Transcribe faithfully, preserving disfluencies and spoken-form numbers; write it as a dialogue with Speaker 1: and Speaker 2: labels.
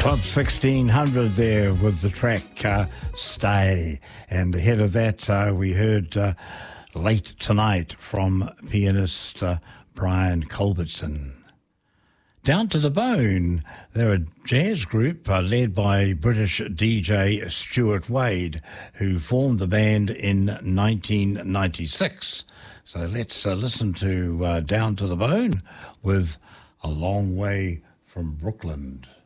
Speaker 1: Club sixteen hundred there with the track uh, Stay. And ahead of that, uh, we heard uh, Late Tonight from pianist uh, Brian Culbertson. Down to the Bone, they're a jazz group uh, led by British D J Stuart Wade, who formed the band in nineteen ninety-six. So let's uh, listen to uh, Down to the Bone with A Long Way from Brooklyn.